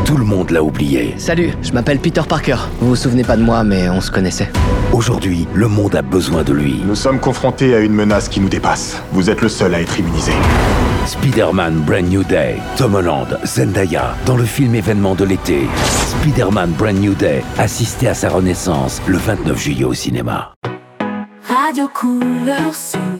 Tout le monde l'a oublié. Salut, je m'appelle Peter Parker. Vous vous souvenez pas de moi, mais on se connaissait. Aujourd'hui, le monde a besoin de lui. Nous sommes confrontés à une menace qui nous dépasse. Vous êtes le seul à être immunisé. Spider-Man Brand New Day. Tom Holland, Zendaya, dans le film événement de l'été. Spider-Man Brand New Day. Assistez à sa renaissance le 29 juillet au cinéma. Radio Couleur Sud.